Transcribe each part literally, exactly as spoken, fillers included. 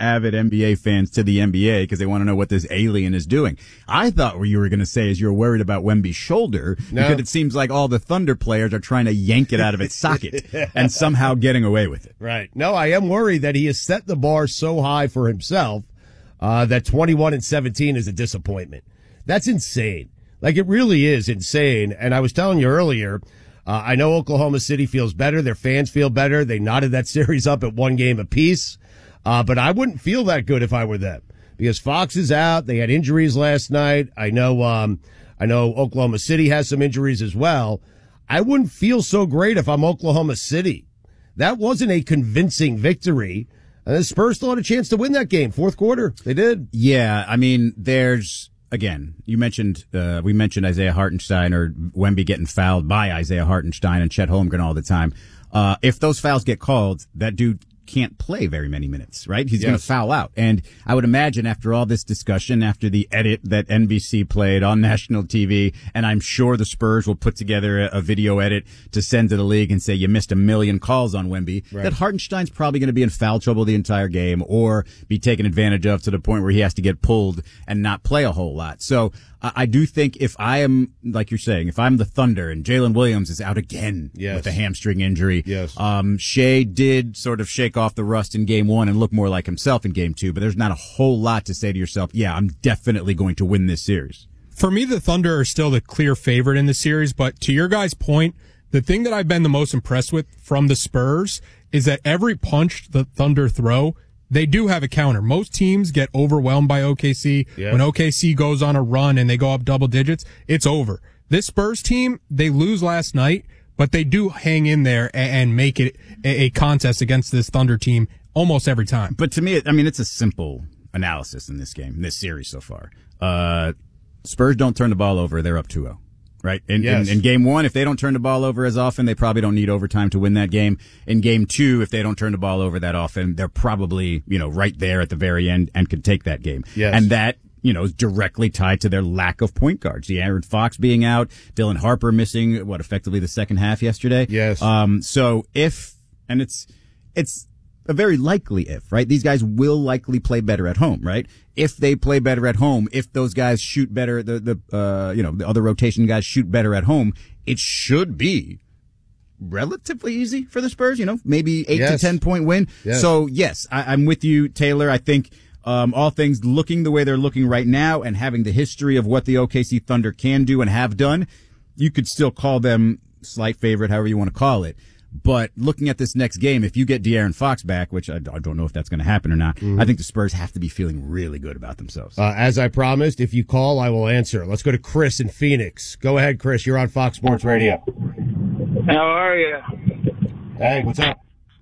avid N B A fans to the N B A because they want to know what this alien is doing. I thought what you were going to say is you're worried about Wemby's shoulder no. because it seems like all the Thunder players are trying to yank it out of its socket and somehow getting away with it. Right. No, I am worried that he has set the bar so high for himself uh, that twenty-one and seventeen is a disappointment. That's insane. Like, it really is insane. And I was telling you earlier, uh, I know Oklahoma City feels better. Their fans feel better. They knotted that series up at one game apiece. Uh, but I wouldn't feel that good if I were them because Fox is out. They had injuries last night. I know, um, I know Oklahoma City has some injuries as well. I wouldn't feel so great if I'm Oklahoma City. That wasn't a convincing victory. And the Spurs still had a chance to win that game. Fourth quarter. They did. Yeah. I mean, there's, Again, you mentioned, uh, we mentioned Isaiah Hartenstein or Wemby getting fouled by Isaiah Hartenstein and Chet Holmgren all the time. Uh, if those fouls get called, that dude can't play very many minutes, right? He's yes. going to foul out. And I would imagine after all this discussion, after the edit that N B C played on national T V, and I'm sure the Spurs will put together a, a video edit to send to the league and say you missed a million calls on Wemby, right. that Hartenstein's probably going to be in foul trouble the entire game or be taken advantage of to the point where he has to get pulled and not play a whole lot. So I do think if I am, like you're saying, if I'm the Thunder and Jalen Williams is out again yes. with a hamstring injury, yes. um, Shea did sort of shake off the rust in game one and look more like himself in game two, but there's not a whole lot to say to yourself, yeah, I'm definitely going to win this series. For me, the Thunder are still the clear favorite in the series, but to your guys' point, the thing that I've been the most impressed with from the Spurs is that every punch the Thunder throw, they do have a counter. Most teams get overwhelmed by O K C. Yeah. When O K C goes on a run and they go up double digits, it's over. This Spurs team, they lose last night, but they do hang in there and make it a contest against this Thunder team almost every time. But to me, I mean, it's a simple analysis in this game, in this series so far. Uh, Spurs don't turn the ball over. They're up two oh. Right? In, yes. in, in game one, if they don't turn the ball over as often, they probably don't need overtime to win that game. In game two, if they don't turn the ball over that often, they're probably, you know, right there at the very end and could take that game. Yes. And that, you know, is directly tied to their lack of point guards. De'Aaron Fox being out, Dylan Harper missing, what, effectively the second half yesterday? Yes. Um, so if, and it's, it's, a very likely if, right? These guys will likely play better at home, right? If they play better at home, if those guys shoot better, the, the, uh, you know, the other rotation guys shoot better at home, it should be relatively easy for the Spurs, you know, maybe eight yes. to ten point win. Yes. So yes, I, I'm with you, Taylor. I think, um, all things looking the way they're looking right now and having the history of what the O K C Thunder can do and have done, you could still call them slight favorite, however you want to call it. But looking at this next game, if you get De'Aaron Fox back, which I, I don't know if that's going to happen or not, mm-hmm. I think the Spurs have to be feeling really good about themselves. Uh, as I promised, if you call, I will answer. Let's go to Chris in Phoenix. Go ahead, Chris. You're on Fox Sports Radio. How are you? Hey, what's up?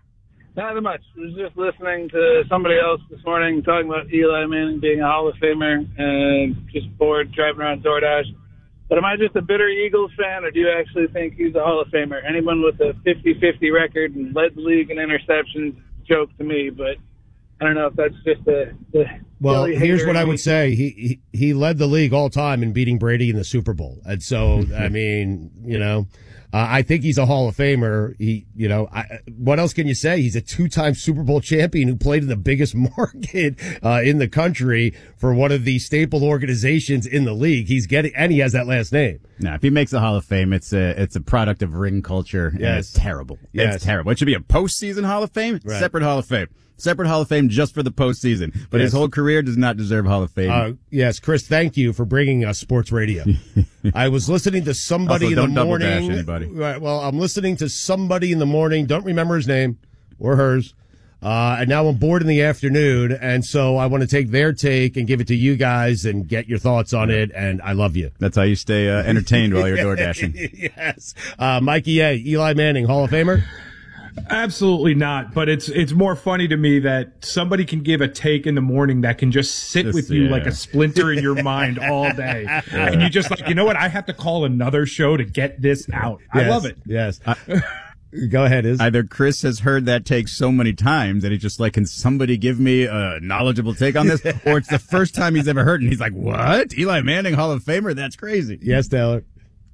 Not much. I was just listening to somebody else this morning talking about Eli Manning being a Hall of Famer and just bored driving around DoorDash. But am I just a bitter Eagles fan, or do you actually think he's a Hall of Famer? Anyone with a fifty-fifty record and led the league in interceptions, joke to me, but I don't know if that's just a... a well, here's what I would say. He, he he led the league all time in beating Brady in the Super Bowl. And so, I mean, you know... Uh, I think he's a Hall of Famer. He, you know, I, what else can you say? He's a two-time Super Bowl champion who played in the biggest market uh, in the country for one of the staple organizations in the league. He's getting, and he has that last name. Now, if he makes the Hall of Fame, it's a it's a product of ring culture. Yes. And it's terrible. Yes. It's terrible. It should be a postseason Hall of Fame, right. separate Hall of Fame. Separate Hall of Fame just for the postseason. But yes. his whole career does not deserve Hall of Fame. Uh, yes, Chris, thank you for bringing us sports radio. I was listening to somebody also, in the don't morning. Double dash anybody. Right, well, I'm listening to somebody in the morning. Don't remember his name or hers. Uh, and now I'm bored in the afternoon. And so I want to take their take and give it to you guys and get your thoughts on it. And I love you. That's how you stay uh, entertained while you're door dashing. Yes. Uh, Mikey A., Eli Manning, Hall of Famer? Absolutely not. But it's it's more funny to me that somebody can give a take in the morning that can just sit just, with you yeah. like a splinter in your mind all day. Yeah. And you just like, you know what? I have to call another show to get this out. Yes, I love it. Yes. I, Go ahead, Iz. Either Chris has heard that take so many times that he's just like, can somebody give me a knowledgeable take on this? Or it's the first time he's ever heard it and he's like, what? Eli Manning, Hall of Famer? That's crazy. Yes, Taylor.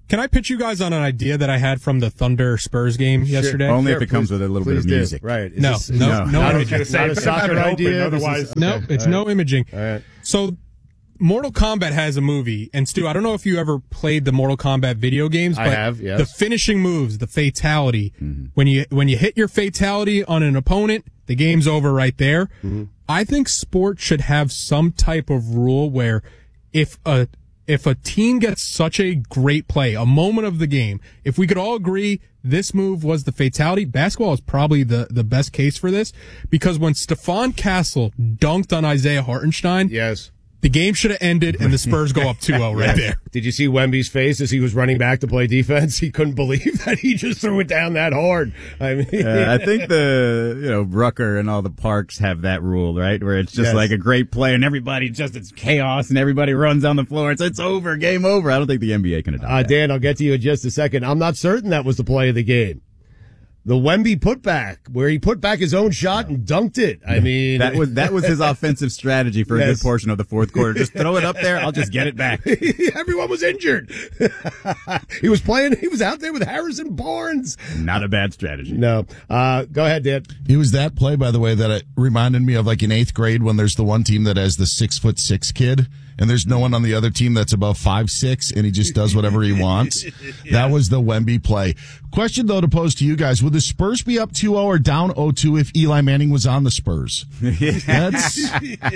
Can I pitch you guys on an idea that I had from the Thunder Spurs game Sure. yesterday? Only Sure, if it comes please- with a little bit please of do. music. Right. Is No, this- no, is- no. Not, I a, was gonna say, not a have soccer it open, idea. This is- otherwise- No, okay. it's All no imaging. All right. So, Mortal Kombat has a movie, and Stu, I don't know if you ever played the Mortal Kombat video games, I but have, yes. the finishing moves, the fatality, Mm-hmm. when you when you hit your fatality on an opponent, the game's over right there. Mm-hmm. I think sports should have some type of rule where if a if a team gets such a great play, a moment of the game, if we could all agree this move was the fatality, basketball is probably the, the best case for this, because when Stephon Castle dunked on Isaiah Hartenstein, Yes. the game should have ended and the Spurs go up two oh right there. Did you see Wemby's face as he was running back to play defense? He couldn't believe that he just threw it down that hard. I mean, Uh, I think the, you know, Rucker and all the parks have that rule, right? Where it's just Yes. like a great play and everybody just, it's chaos and everybody runs on the floor. It's, it's over, game over. I don't think the N B A can adopt uh, that. Dan, I'll get to you in just a second. I'm not certain that was the play of the game. The Wemby putback, where he put back his own shot and dunked it. I mean, That was that was his offensive strategy for a Yes. good portion of the fourth quarter. Just throw it up there. I'll just get it back. everyone was injured. He was playing. He was out there with Harrison Barnes. Not a bad strategy. No, uh, go ahead, Dan. It was that play, by the way, that it reminded me of like in eighth grade when there's the one team that has the six foot six kid and there's no one on the other team that's above five six and he just does whatever he wants. That was the Wemby play. Question though to pose to you guys: would the Spurs be up two oh or down oh two if Eli Manning was on the Spurs? That's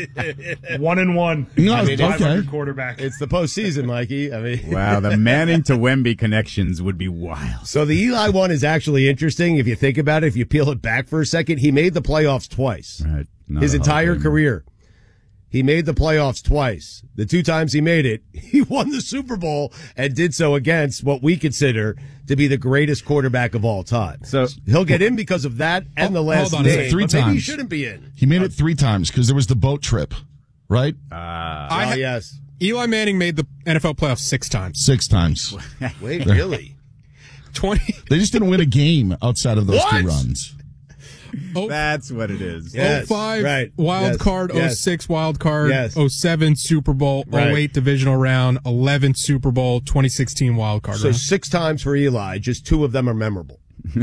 One and one. No, I mean, okay. five hundred quarterback. It's the postseason, Mikey. I mean, Wow, the Manning to Wemby connections would be wild. so the Eli one is actually interesting if you think about it. If you peel it back for a second, he made the playoffs twice. Right. Not His a Hall of entire Famer. career. He made the playoffs twice. The two times he made it, he won the Super Bowl and did so against what we consider to be the greatest quarterback of all time. So he'll get in because of that and the Oh, last hold on a name. second. Three but maybe he times. shouldn't be in. he made it three times because there was the boat trip, right? I Oh, ha- yes. Eli Manning made the N F L playoffs six times. Six times. Wait, really? twenty They just didn't win a game outside of those What? two runs. oh, that's what it is. Yes, oh five right. wild Yes, card, yes. oh six wild card, Yes. oh seven Super Bowl, Right. oh eight divisional round, eleven Super Bowl, twenty sixteen wild card So round. six times for Eli, just two of them are memorable.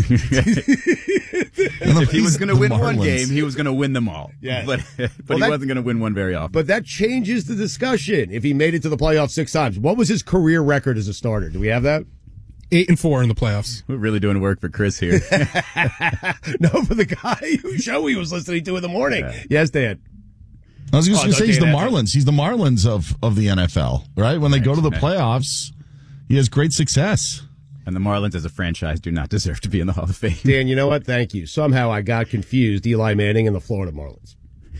If he was going to The win one Marlins. game, he was going to win them all. Yes. But, but Well, he that- wasn't going to win one very often. But that changes the discussion if he made it to the playoffs six times. What was his career record as a starter? Do we have that? Eight and four in the playoffs. We're really doing work for Chris here. No, for the guy whose show he was listening to in the morning. Yes, Dan. I was just Oh, going to say he's the Dan, Marlins. He's the Marlins of, of the N F L, right? When they go to the playoffs, he has great success. And the Marlins as a franchise do not deserve to be in the Hall of Fame. Dan, you know what? Thank you. Somehow I got confused Eli Manning and the Florida Marlins.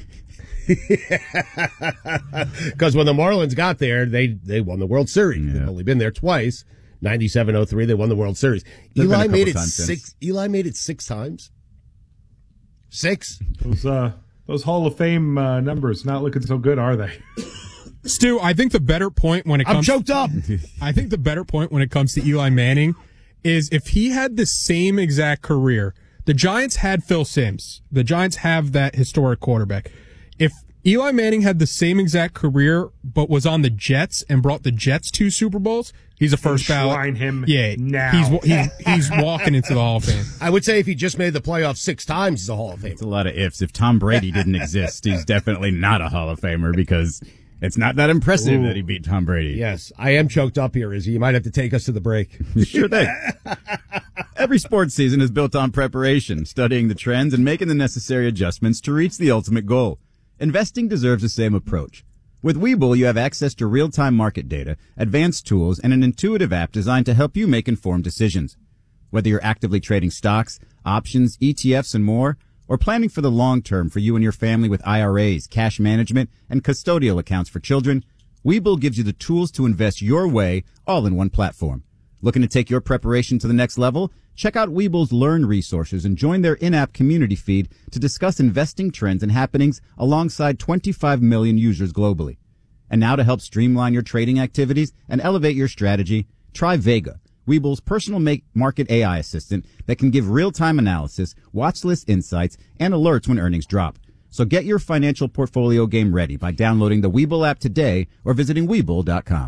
Because when the Marlins got there, they, they won the World Series. They've only been there twice. ninety-seven oh three, they won the World Series. There's been a Eli couple made it times six. since. Eli made it six times. Six? Those uh, those Hall of Fame uh, numbers not looking so good, are they? Stu, I think the better point when it I'm comes choked up. I think the better point when it comes to Eli Manning is if he had the same exact career. The Giants had Phil Simms. The Giants have that historic quarterback. If Eli Manning had the same exact career but was on the Jets and brought the Jets two Super Bowls, he's a first ballot. Enshrine him yeah, now. He's, he's he's walking into the Hall of Fame. I would say if he just made the playoffs six times, he's a Hall of Fame. It's a lot of ifs. If Tom Brady didn't exist, he's definitely not a Hall of Famer because it's not that impressive Ooh. that he beat Tom Brady. Yes, I am choked up here, Izzy. You might have to take us to the break. Sure thing. Every sports season is built on preparation, studying the trends, and making the necessary adjustments to reach the ultimate goal. Investing deserves the same approach. With Webull, you have access to real-time market data, advanced tools, and an intuitive app designed to help you make informed decisions. Whether you're actively trading stocks, options, E T Fs, and more, or planning for the long term for you and your family with I R As, cash management, and custodial accounts for children, Webull gives you the tools to invest your way all in one platform. Looking to take your preparation to the next level? Check out Webull's Learn resources and join their in-app community feed to discuss investing trends and happenings alongside twenty-five million users globally. And now to help streamline your trading activities and elevate your strategy, try Vega, Webull's personal make market A I assistant that can give real-time analysis, watch list insights, and alerts when earnings drop. So get your financial portfolio game ready by downloading the Webull app today or visiting Webull dot com.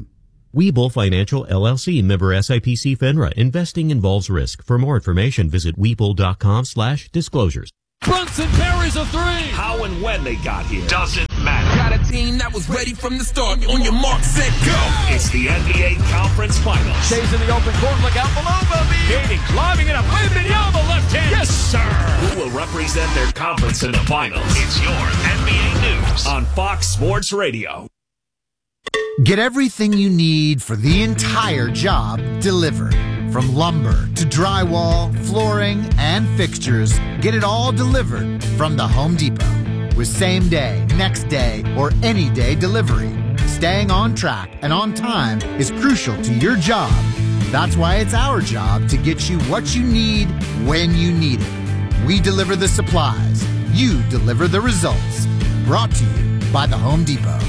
Webull Financial, L L C, member S I P C FINRA. Investing involves risk. For more information, visit Webull.com slash disclosures. Brunson parries a three. How and when they got here doesn't matter. Got a team that was ready from the start. On your mark, set, go. It's the N B A Conference Finals. Stays in the open court. Look out below, Bobby. Gaining, climbing it up. Wembanyama left hand. Yes, sir. Who will represent their conference in the finals? It's your N B A News on Fox Sports Radio. Get everything you need for the entire job delivered. From lumber to drywall, flooring, and fixtures, get it all delivered from the Home Depot. With same day, next day, or any day delivery. Staying on track and on time is crucial to your job. That's why it's our job to get you what you need when you need it. We deliver the supplies. You deliver the results. Brought to you by the Home Depot.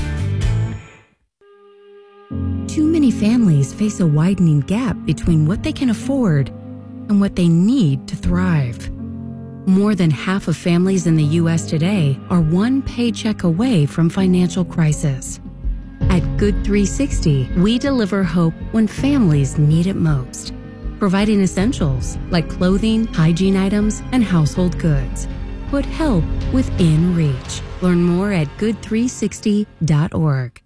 Too many families face a widening gap between what they can afford and what they need to thrive. More than half of families in the U S today are one paycheck away from financial crisis. At Good three sixty, we deliver hope when families need it most, providing essentials like clothing, hygiene items, and household goods. Put help within reach. Learn more at good three sixty dot org.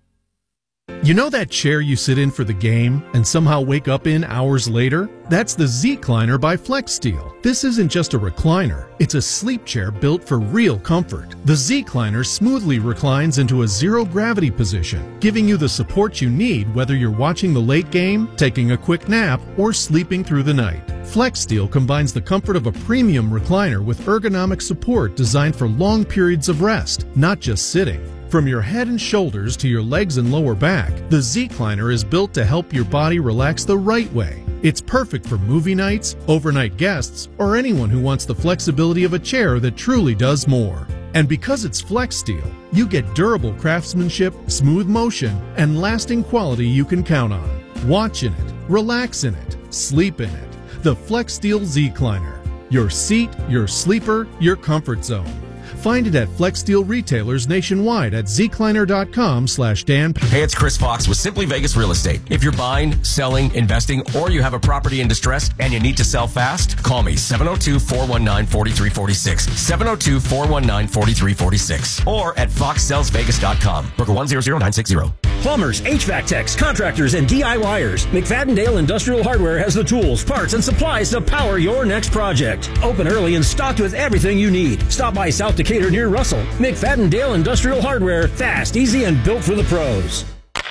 You know that chair you sit in for the game and somehow wake up in hours later? That's the Z-Cliner by FlexSteel. This isn't just a recliner. It's a sleep chair built for real comfort. The Z-Cliner smoothly reclines into a zero-gravity position, giving you the support you need whether you're watching the late game, taking a quick nap, or sleeping through the night. FlexSteel combines the comfort of a premium recliner with ergonomic support designed for long periods of rest, not just sitting. From your head and shoulders to your legs and lower back, the Z-Cliner is built to help your body relax the right way. It's perfect for movie nights, overnight guests, or anyone who wants the flexibility of a chair that truly does more. And because it's FlexSteel, you get durable craftsmanship, smooth motion, and lasting quality you can count on. Watch in it, relax in it, sleep in it. The FlexSteel Z-Cliner. Your seat, your sleeper, your comfort zone. Find it at FlexSteel retailers nationwide at zcliner.com slash Dan. Hey, it's Chris Fox with Simply Vegas Real Estate. If you're buying, selling, investing, or you have a property in distress and you need to sell fast, call me seven oh two, four one nine, four three four six, seven oh two, four one nine, four three four six, or at fox sells vegas dot com. Broker one zero zero nine six zero. Plumbers, H V A C techs, contractors, and D I Y ers. McFadden-Dale Industrial Hardware has the tools, parts, and supplies to power your next project. Open early and stocked with everything you need. Stop by South Decatur near Russell. McFadden-Dale Industrial Hardware. Fast, easy, and built for the pros.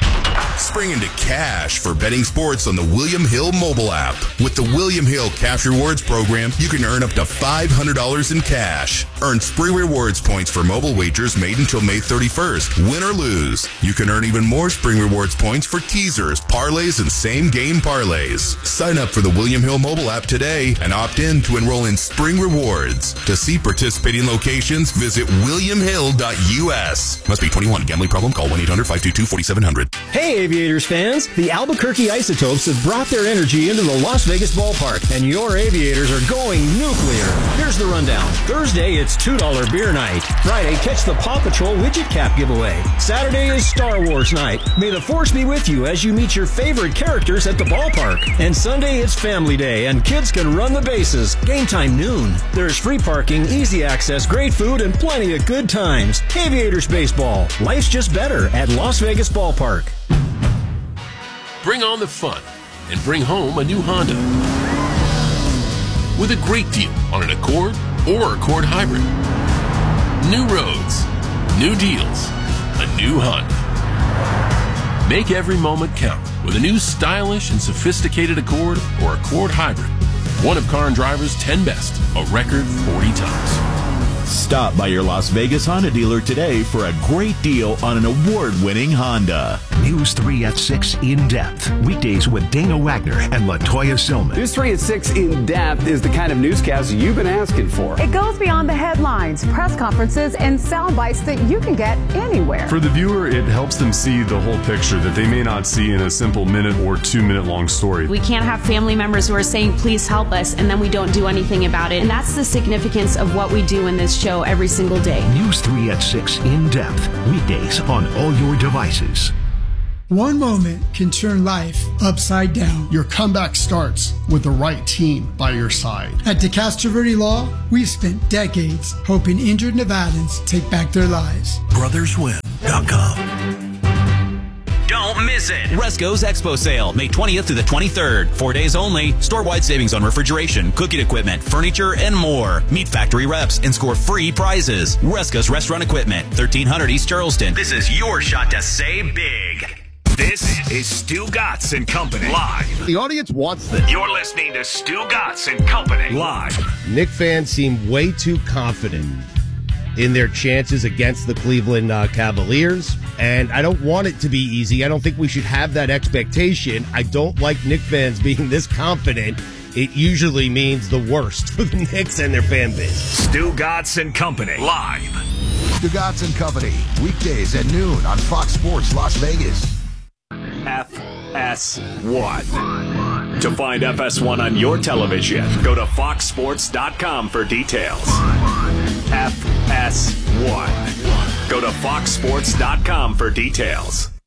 Spring into cash for betting sports on the William Hill mobile app. With the William Hill Cash Rewards program, you can earn up to five hundred dollars in cash. Earn Spree Rewards points for mobile wagers made until May thirty-first, win or lose. You can earn even more Spring Rewards points for teasers, parlays, and same-game parlays. Sign up for the William Hill mobile app today and opt in to enroll in Spring Rewards. To see participating locations, visit william hill dot u s. Must be twenty-one. Gambling problem? Call one eight hundred, five two two, four seven zero zero. Hey, Aviators fans, the Albuquerque Isotopes have brought their energy into the Las Vegas ballpark, and your Aviators are going nuclear. Here's the rundown. Thursday, it's two dollar beer night. Friday, catch the Paw Patrol widget cap giveaway. Saturday is Star Wars night. May the Force be with you as you meet your favorite characters at the ballpark. And Sunday, it's Family Day, and kids can run the bases. Game time noon. There's free parking, easy access, great food, and plenty of good times. Aviators baseball. Life's just better at Las Vegas Ballpark. Bring on the fun and bring home a new Honda with a great deal on an Accord or Accord Hybrid. New roads, new deals, a new Honda. Make every moment count with a new stylish and sophisticated Accord or Accord Hybrid. One of Car and Driver's ten best, a record forty times. Stop by your Las Vegas Honda dealer today for a great deal on an award-winning Honda. News three at six In Depth. Weekdays with Dana Wagner and LaToya Silman. News three at six In Depth is the kind of newscast you've been asking for. It goes beyond the headlines, press conferences, and sound bites that you can get anywhere. For the viewer, it helps them see the whole picture that they may not see in a simple minute or two minute long story. We can't have family members who are saying, please help us, and then we don't do anything about it. And that's the significance of what we do in this show every single day. News three at six In Depth. Weekdays on all your devices. One moment can turn life upside down. Your comeback starts with the right team by your side. At DeCastroverde Law, we've spent decades hoping injured Nevadans take back their lives. brothers win dot com. Don't miss it. Resco's Expo Sale, May twentieth to the twenty-third. Four days only. Store-wide savings on refrigeration, cooking equipment, furniture, and more. Meet factory reps and score free prizes. Resco's Restaurant Equipment, thirteen hundred East Charleston. This is your shot to save big. This is Stu Gatz and Company live. The audience wants this. You're listening to Stu Gatz and Company live. Knick fans seem way too confident in their chances against the Cleveland uh, Cavaliers, and I don't want it to be easy. I don't think we should have that expectation. I don't like Knick fans being this confident. It usually means the worst for the Knicks and their fan base. Stu Gatz and Company live. Stu Gatz and Company, weekdays at noon on Fox Sports Las Vegas. F S one. To find F S one on your television, go to fox sports dot com for details. F S one. Go to fox sports dot com for details.